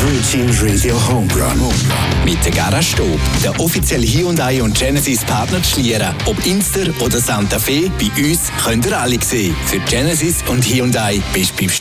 Virgin Radio Home Run. Mit der Garage-Stube, der offizielle Hyundai und Genesis Partner zu Schlieren. Ob Inster oder Santa Fe, bei uns könnt ihr alle sehen. Für Genesis und Hyundai bist du beim